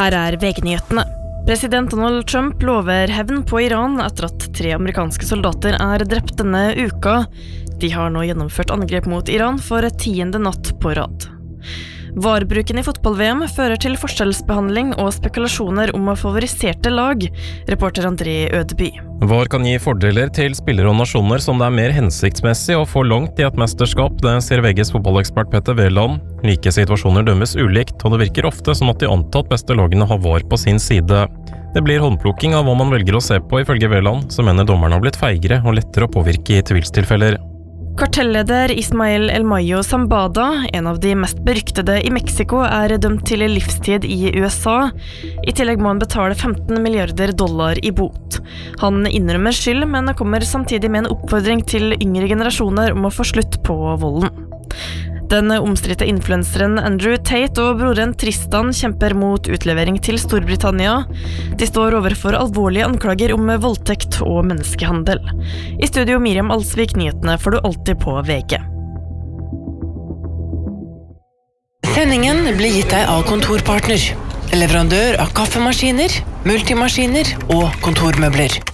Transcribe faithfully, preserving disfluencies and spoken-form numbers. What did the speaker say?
Her er V G-nyhetene. President Donald Trump lover hevn på Iran etter at tre amerikanske soldater er drept denne uka. De har nå gjennomført angrep mot Iran for tiende natt på rad. Varebruken i fotball-V M fører til forskjellsbehandling og spekulasjoner om favoriserte lag, reporter André Ødeby. VAR kan gi fordeler til spillere og nasjoner som det er mer hensiktsmessig å få langt i et mesterskap, det sier V G's fotballekspert Petter Wæland. Like situasjoner dømmes ulikt, og det virker ofte som at de antatt beste lagene har VAR på sin side. Det blir håndplukking av hva man velger å se på, ifølge Wæland, som mener dommerne har blitt feigere og lettere å påvirke i tvilstilfeller. Kartelleder Ismael El Mayo Zambada, en av de mest beryktede i Mexico, er dømt til livstid i U S A. I tillegg må han betale femten milliarder dollar i bot. Han innrømmer skyld, men kommer samtidig med en oppfordring til yngre generasjoner om å få slutt på volden. Den omstridte influenseren Andrew Tate og broren Tristan kjemper mot utlevering til Storbritannia. De står overfor alvorlige anklager om voldtekt og menneskehandel. I studio Miriam Alsvik, nyhetene får du alltid på V G. Sendingen blir gitt deg av Kontorpartner, leverandør av kaffemaskiner, multimaskiner og kontormøbler.